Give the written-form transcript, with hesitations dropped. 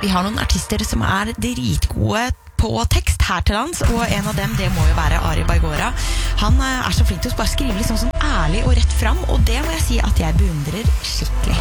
Vi har noen artister som dritgode på tekst her til lands, og en av dem, det må jo være Ari Baigora. Han så flink til å bare skrive liksom sånn ærlig og rett fram, og det må jeg si at jeg beundrer skikkelig.